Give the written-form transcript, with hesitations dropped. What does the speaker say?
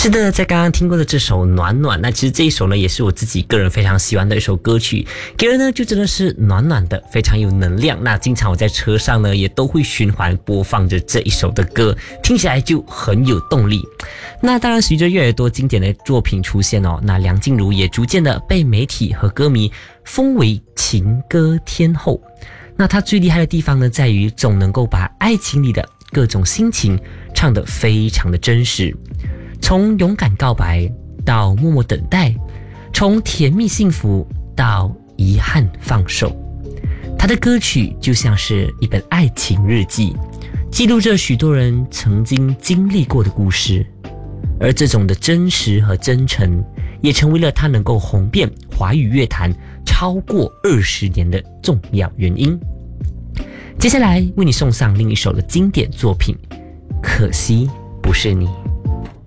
是的，在刚刚听过的这首《暖暖》，那其实这一首呢，也是我自己个人非常喜欢的一首歌曲，给人呢就真的是暖暖的，非常有能量。那经常我在车上呢，也都会循环播放着这一首的歌，听起来就很有动力。那当然，随着越来越多经典的作品出现哦，那梁静茹也逐渐的被媒体和歌迷封为情歌天后。那她最厉害的地方呢，在于总能够把爱情里的各种心情唱得非常的真实。从勇敢告白到默默等待，从甜蜜幸福到遗憾放手，他的歌曲就像是一本爱情日记，记录着许多人曾经经历过的故事，而这种的真实和真诚也成为了他能够红遍华语乐坛超过20年的重要原因。接下来为你送上另一首的经典作品，可惜不是你。